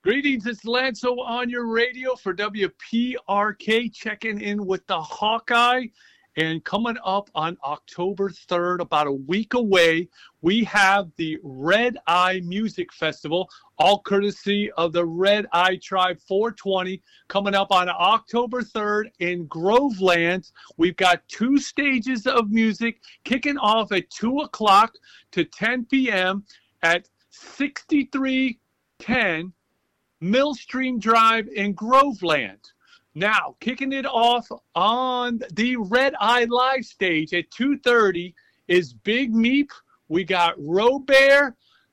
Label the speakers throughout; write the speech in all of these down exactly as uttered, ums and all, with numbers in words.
Speaker 1: Greetings, it's Lanso on your radio for W P R K, checking in with the Hawkeye. And coming up on October third, about a week away, we have the Red Eye Music Festival, all courtesy of the Red Eye Tribe four twenty, coming up on October third in Groveland. We've got two stages of music kicking off at two o'clock to ten p.m. at sixty-three ten Millstream Drive in Groveland. Now, kicking it off on the Red Eye Live stage at two thirty is Big Meep. We got Robert,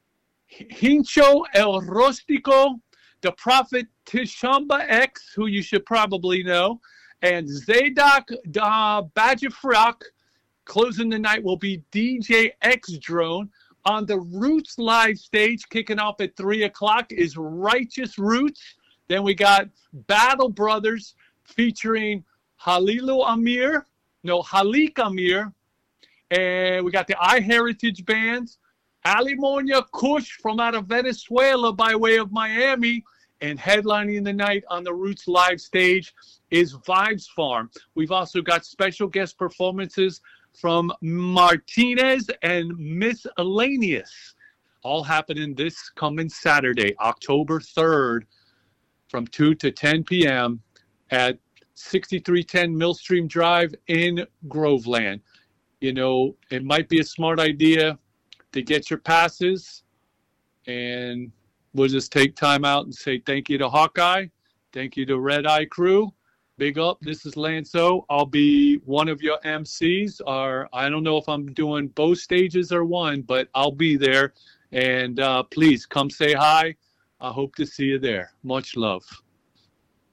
Speaker 1: Hincho El Rostico, the Prophet Tishamba X, who you should probably know, and Zadok da Bajafrak. Closing the night will be D J X Drone. On the Roots Live stage, kicking off at three o'clock, is Righteous Roots. Then we got Battle Brothers featuring Halilu Amir, no, Halik Amir. And we got the iHeritage Bands, Alimonia Kush from out of Venezuela by way of Miami. And headlining the night on the Roots Live stage is Vibes Farm. We've also got special guest performances from Martinez and Miscellaneous. All happening this coming Saturday, October third, from two to ten p.m. at sixty-three ten Millstream Drive in Groveland. You know, it might be a smart idea to get your passes, and we'll just take time out and say thank you to Hawkeye, thank you to Red Eye Crew. Big up, this is Lanso. I'll be one of your M Cs, or I don't know if I'm doing both stages or one, but I'll be there. And uh, please come say hi. I hope to see you there. Much love.